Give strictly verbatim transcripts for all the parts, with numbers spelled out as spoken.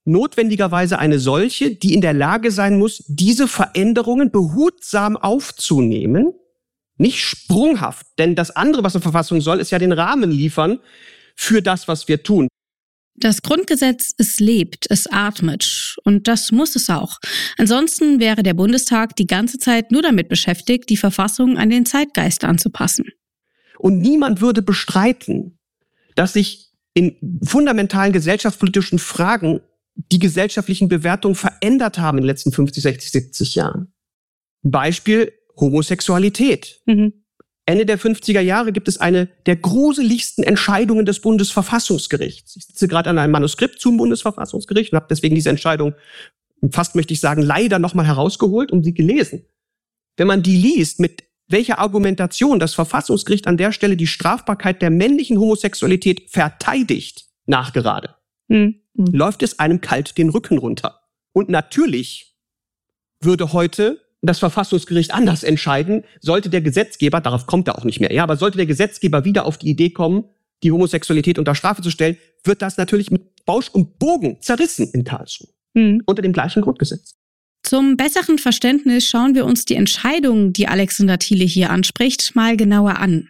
notwendigerweise eine solche, die in der Lage sein muss, diese Veränderungen behutsam aufzunehmen, nicht sprunghaft. Denn das andere, was eine Verfassung soll, ist ja den Rahmen liefern für das, was wir tun. Das Grundgesetz, es lebt, es atmet. Und das muss es auch. Ansonsten wäre der Bundestag die ganze Zeit nur damit beschäftigt, die Verfassung an den Zeitgeist anzupassen. Und niemand würde bestreiten, dass sich in fundamentalen gesellschaftspolitischen Fragen die gesellschaftlichen Bewertungen verändert haben in den letzten fünfzig, sechzig, siebzig Jahren. Beispiel Homosexualität. Mhm. Ende der fünfziger Jahre gibt es eine der gruseligsten Entscheidungen des Bundesverfassungsgerichts. Ich sitze gerade an einem Manuskript zum Bundesverfassungsgericht und habe deswegen diese Entscheidung, fast möchte ich sagen, leider nochmal herausgeholt und sie gelesen. Wenn man die liest, mit welcher Argumentation das Verfassungsgericht an der Stelle die Strafbarkeit der männlichen Homosexualität verteidigt, nachgerade, mhm. läuft es einem kalt den Rücken runter. Und natürlich würde heute das Verfassungsgericht anders entscheiden, sollte der Gesetzgeber, darauf kommt er auch nicht mehr, ja, aber sollte der Gesetzgeber wieder auf die Idee kommen, die Homosexualität unter Strafe zu stellen, wird das natürlich mit Bausch und Bogen zerrissen in Karlsruhe. Mhm. Unter dem gleichen Grundgesetz. Zum besseren Verständnis schauen wir uns die Entscheidung, die Alexander Thiele hier anspricht, mal genauer an.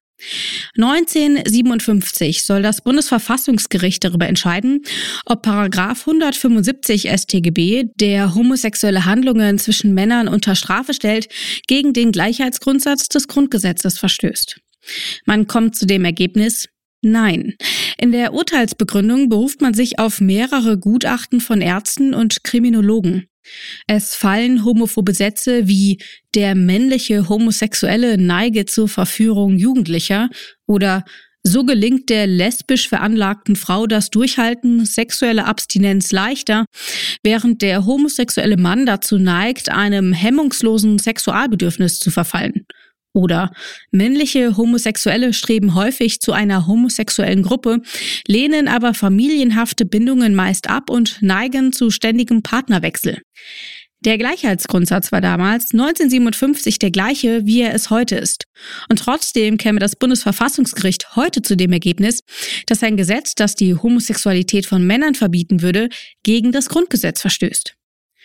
neunzehnhundertsiebenundfünfzig soll das Bundesverfassungsgericht darüber entscheiden, ob Paragraph hundertfünfundsiebzig S t G B, der homosexuelle Handlungen zwischen Männern unter Strafe stellt, gegen den Gleichheitsgrundsatz des Grundgesetzes verstößt. Man kommt zu dem Ergebnis: Nein. In der Urteilsbegründung beruft man sich auf mehrere Gutachten von Ärzten und Kriminologen. Es fallen homophobe Sätze wie „der männliche Homosexuelle neige zur Verführung Jugendlicher“ oder „so gelingt der lesbisch veranlagten Frau das Durchhalten sexuelle Abstinenz leichter, während der homosexuelle Mann dazu neigt, einem hemmungslosen Sexualbedürfnis zu verfallen“. Oder „männliche Homosexuelle streben häufig zu einer homosexuellen Gruppe, lehnen aber familienhafte Bindungen meist ab und neigen zu ständigem Partnerwechsel“. Der Gleichheitsgrundsatz war damals neunzehnhundertsiebenundfünfzig der gleiche, wie er es heute ist. Und trotzdem käme das Bundesverfassungsgericht heute zu dem Ergebnis, dass ein Gesetz, das die Homosexualität von Männern verbieten würde, gegen das Grundgesetz verstößt.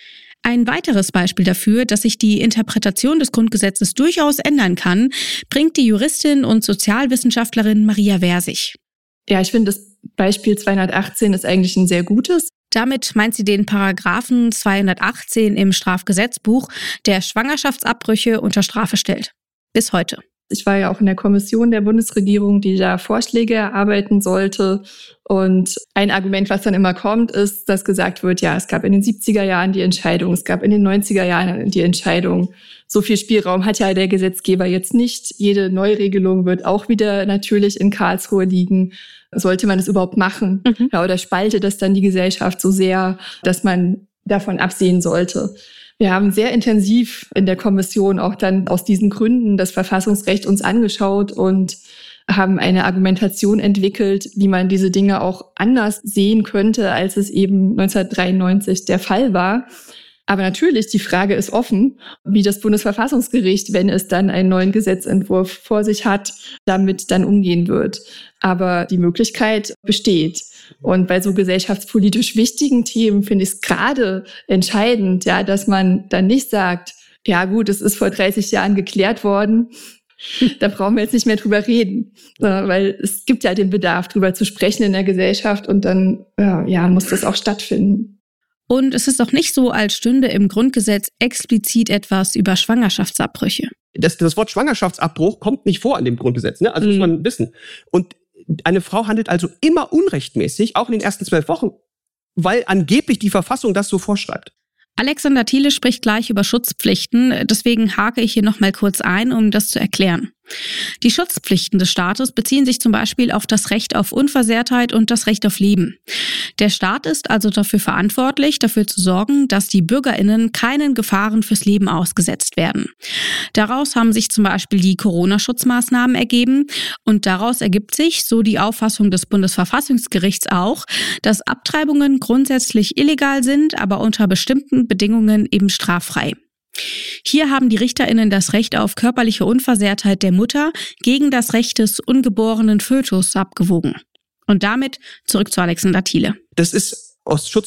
Ein weiteres Beispiel dafür, dass sich die Interpretation des Grundgesetzes durchaus ändern kann, bringt die Juristin und Sozialwissenschaftlerin Maria Versich. Ja, ich finde, das Beispiel zweihundertachtzehn ist eigentlich ein sehr gutes. Damit meint sie den Paragraphen zweihundertachtzehn im Strafgesetzbuch, der Schwangerschaftsabbrüche unter Strafe stellt. Bis heute. Ich war ja auch in der Kommission der Bundesregierung, die da Vorschläge erarbeiten sollte. Und ein Argument, was dann immer kommt, ist, dass gesagt wird, ja, es gab in den siebziger Jahren die Entscheidung, es gab in den neunziger Jahren die Entscheidung. So viel Spielraum hat ja der Gesetzgeber jetzt nicht. Jede Neuregelung wird auch wieder natürlich in Karlsruhe liegen. Sollte man das überhaupt machen? Mhm. Ja, oder spaltet das dann die Gesellschaft so sehr, dass man davon absehen sollte? Wir haben sehr intensiv in der Kommission auch dann aus diesen Gründen das Verfassungsrecht uns angeschaut und haben eine Argumentation entwickelt, wie man diese Dinge auch anders sehen könnte, als es eben neunzehnhundertdreiundneunzig der Fall war. Aber natürlich, die Frage ist offen, wie das Bundesverfassungsgericht, wenn es dann einen neuen Gesetzentwurf vor sich hat, damit dann umgehen wird. Aber die Möglichkeit besteht. Und bei so gesellschaftspolitisch wichtigen Themen finde ich es gerade entscheidend, ja, dass man dann nicht sagt, ja gut, es ist vor dreißig Jahren geklärt worden, da brauchen wir jetzt nicht mehr drüber reden. Weil es gibt ja den Bedarf, drüber zu sprechen in der Gesellschaft und dann ja, muss das auch stattfinden. Und es ist auch nicht so, als stünde im Grundgesetz explizit etwas über Schwangerschaftsabbrüche. Das, das Wort Schwangerschaftsabbruch kommt nicht vor an dem Grundgesetz, ne? Also mhm. muss man wissen. Und eine Frau handelt also immer unrechtmäßig, auch in den ersten zwölf Wochen, weil angeblich die Verfassung das so vorschreibt. Alexander Thiele spricht gleich über Schutzpflichten, deswegen hake ich hier noch mal kurz ein, um das zu erklären. Die Schutzpflichten des Staates beziehen sich zum Beispiel auf das Recht auf Unversehrtheit und das Recht auf Leben. Der Staat ist also dafür verantwortlich, dafür zu sorgen, dass die BürgerInnen keinen Gefahren fürs Leben ausgesetzt werden. Daraus haben sich zum Beispiel die Corona-Schutzmaßnahmen ergeben und daraus ergibt sich, so die Auffassung des Bundesverfassungsgerichts auch, dass Abtreibungen grundsätzlich illegal sind, aber unter bestimmten Bedingungen eben straffrei. Hier haben die RichterInnen das Recht auf körperliche Unversehrtheit der Mutter gegen das Recht des ungeborenen Fötus abgewogen. Und damit zurück zu Alexander Thiele. Das ist aus Schutz